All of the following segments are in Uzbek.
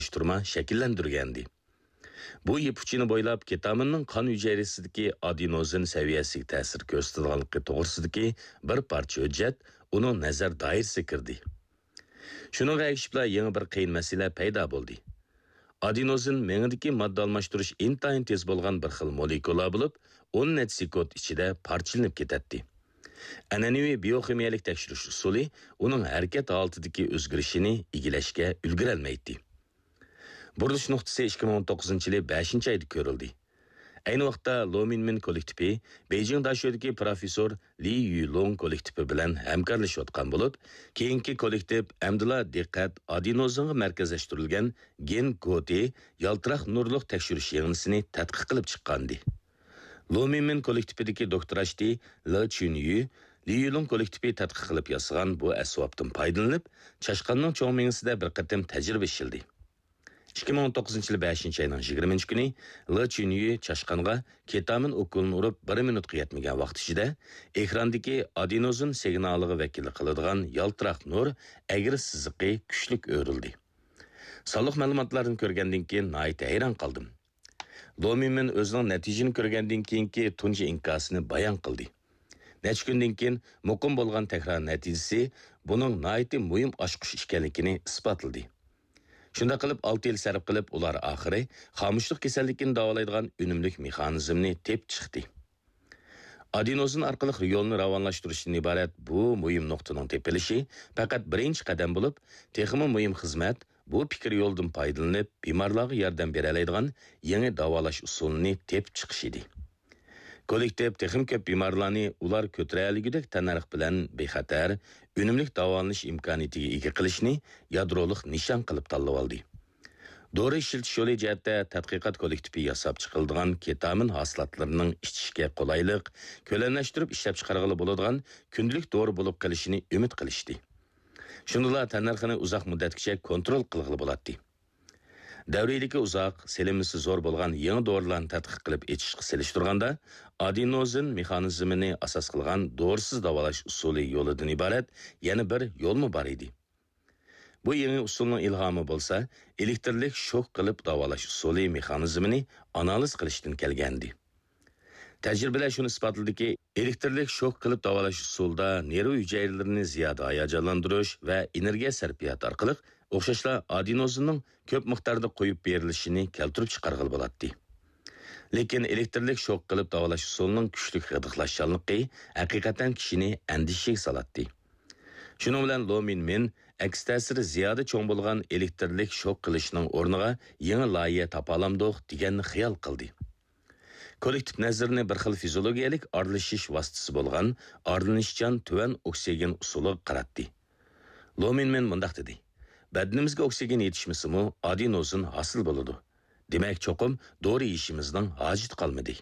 şekillendirgendi. Bu ipuçini boylab ketaminning qon hujayrasidagi adenozin saviyasiga ta'sir ko'rsatganligi to'g'risidagi bir parcha hujjat uning nazar doirasiga kirdi. Shuningga ergashib yangi bir qiyin masala paydo bo'ldi. Adenozin mengidagi modda almashtirish intayin tez bo'lgan bir xil molekula bo'lib, 10 net sekund ichida parchalanib ketadi. An'anaviy bioximiyalik tekshirish usuli uning harakat holatidagi o'zgarishini igilashga ulgura olmaydi. Burilish nuqtasi 2019-yil 5-oyda ko'rildi. Ayni vaqtda Lominmin kollektivi Beijing Dashodagi professor Li Yulong kollektivi bilan hamkorlashayotgan bo'lib, keyingi kollektiv amdila diqqat adenozinga markazlashtirilgan gen kodi yaltiroq nurliq tekshirish yig'indisini tadqiq qilib chiqqandi. Lominmin kollektividagi doktorashti Le Chunyu Li Yulong kollektivi tadqiq qilib yasagan bu asbobdan foydalanib, chashqanning cho'ng mengisida bir qatim tajriba ishildi. 2019-yil 5-oyning 20 kuni Le Chunyu chashqanga ketamin ukulini urib 1 minutga yetmagan vaqt ichida ekrandagi adenozin signaliga vakillik qiladigan yaltiroq nur agri siziqi kuchlik o'rildi. Sonliq ma'lumotlarni ko'rgandan keyin nihoyat hayron qoldim. Lominmin o'zining natijasini ko'rgandan keyingi tunji inkosini bayon qildi. Necha kundan keyin muqim bo'lgan takror natijasi buning nihoyat muhim oshqush ekanligini isbotladi. Shunda qilib 6 yil sarf qilib ular oxiri xomushlik kasalligini davolaydigan unumlik mexanizmni tep chiqdi. Adenozin orqali yo'lni ravonlashtirishdan iborat bu muhim nuqtaning tepilishi faqat birinchi qadam bo'lib, texmi muhim xizmat bu fikr yo'ldan foydalanib bemorlarga yordam bera oladigan yangi davolash usulini tep chiqish edi. Kollektiv texim ko'p bemorlarni ular ko'taralgudek tanarix bilan bexatar, unumlik davolanish imkoniyatiga ega qilishni yadrolik nishon qilib tanlab oldi. Dori ishiltish yo'li jihatda tadqiqot kollektivi yasab chiqildigan ketamin hasilotlarining ichishga qulaylik, ko'lamlashtirib ishlab chiqarg'ili bo'ladigan kundalik dori bo'lib qolishini umid qilishdi. Shuningdek, tanarxini uzoq muddatgacha kontrol qilg'ili bo'ladi. Davriyadagi uzoq, selimlisi zo'r bo'lgan yangi dorilarni tadqiq qilib etishga selishtirganda, adenozin mexanizmini asos qilgan dorisiz davolash usuli yo'lidan iborat yana bir yo'lmi bor edi. Bu yangi usulning ilhomi bo'lsa, elektrlik shok qilib davolash usuli mexanizmini analiz qilishdan kelgandi. Tajribalar shuni isbotladiki, elektrlik shok qilib davolash usulida nerv hujayralarini ziyoda hayajonlantirish va energiya sarfiyoti orqali o'xshashla adenozinning ko'p miqdorda qo'yib berilishini keltirib chiqarg'il bo'ladi. Lekin elektrlik shok qilib davolash usulining kuchli g'idiqlashchanligi haqiqatan kishini andishaga soladi. Shuning bilan Lominmin aks ta'siri ziyoda cho'ng bo'lgan elektrlik shok qilishning o'rniga yangi loyiha topa olamdiq deganni xayol qildi. Kollektiv nazarini bir xil fiziologiyalik aralishish vositasi bo'lgan aralashchan tuvan oksigen usuli qaratdi. Lominmin mundaq dedi: "Badnimizga oksigen yetishmasimi, adenozin hosil bo'ladi. Demak, cho'qim dori yeyishimizning hojati qolmadi."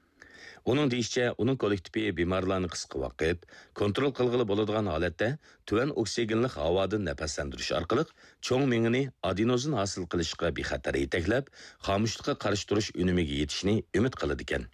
Uning deyishicha, uning kollektivi bemorlarni qisqa vaqt kontrol qilg'ili bo'ladigan holatda tuvan oksigenli havodan nafaslantirish orqali cho'ng mengini adenozin hosil qilishga bexatar yetaklab, xomushlikqa qarshi turish unumiga yetishni umid qiladi ekan.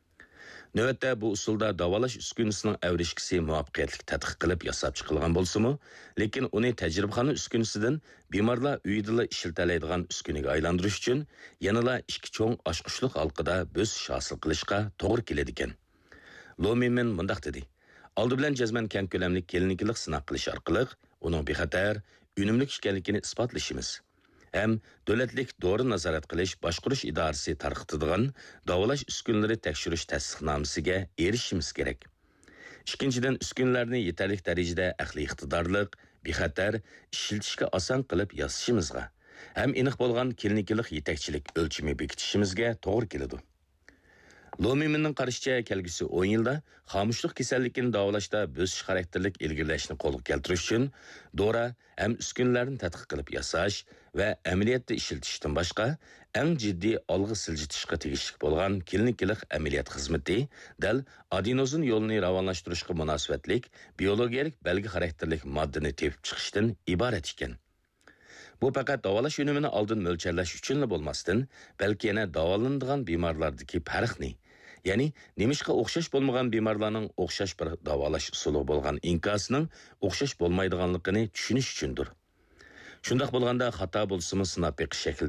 Navbatda bu usulda davolash uskunasining avrishkisi muvaffaqiyatli tadqiq qilib yasab chiqilgan bo'lsa-mu, lekin uni tajribaxona uskunasidan bemorlar uyida ishlatiladigan uskunaga aylantirish uchun yanada ikki cho'ng oshqushlik halqida bo'sish hosil qilishga to'g'ri keladi ekan. Lominmin mundaq dedi: "Oldi bilan jazman keng ko'lamli klinikalik sinov qilish orqali uning bexatar, unumli ekanligini isbotlashimiz. Hem davlatlik dori nazorat qilish boshqarish idorasi tarqatadigan davolash uskunalari tekshirish tasdiqnomasiga erishimiz kerak. Ikkinchidan, uskunlarni yetarli darajada aqliy iqtidorliq, bexatar, ishlatishga oson qilib yasashimizga, ham aniq bo'lgan klinikalik yetakchilik o'lchami bekitishimizga to'g'ri keladi." Lominminning qarashicha, kelgusi 10 yilda xomushlik kasalligini davolashda bo'sish xarakterlik ilgirlashni qo'lga keltirish uchun dora ham uskunlarni tadqiq qilib yasash va amaliyotda ishlatishdan boshqa eng jiddiy olg'a siljitishga tegishli bo'lgan klinikalik amaliyot xizmati dal adenozin yo'lini ravonlashtirishga munosabatlik biologiyalik belgi xarakterlik moddani tepib chiqishdan iborat ekan. Bu faqat davolash unumini oldin mo'ljallash uchunla bo'lmasdan, balki yana davolanadigan bemorlardagi farqni, ya'ni nemishqa o'xshash bo'lmagan bemorlarning o'xshash bir davolash usuli bo'lgan inkosining o'xshash bo'lmaydiganligini tushunish uchundir. Shundaq bo'lganda xato bo'lsa-mu sinab beqish shaklida